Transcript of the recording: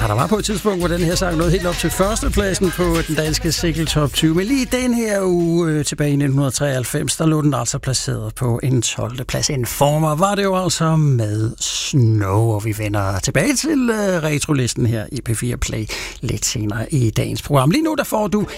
der var på et tidspunkt, hvor den her sang nåede helt op til førstepladsen på den danske single top 20. Men lige den her uge tilbage i 1993, der lå den altså placeret på en 12. plads. En former var det jo altså med Snow, og vi vender tilbage til retrolisten her i P4 Play lidt senere i dagens program. Lige nu der får du